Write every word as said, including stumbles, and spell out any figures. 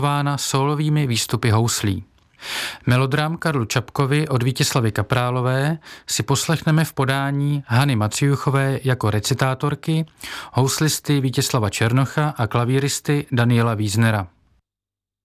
vána sólovými výstupy houslí. Melodram Karlu Čapkovi od Vítězslavy Kaprálové si poslechneme v podání Hany Maciuchové jako recitátorky, houslisty Vítězslava Černocha a klavíristy Daniela Wiesnera.